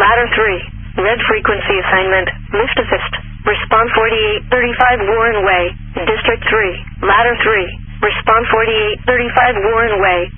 Ladder 3. Red frequency assignment. Lift assist. Respond 4835 Warren Way. District 3. Ladder 3. Respond 4835 Warren Way.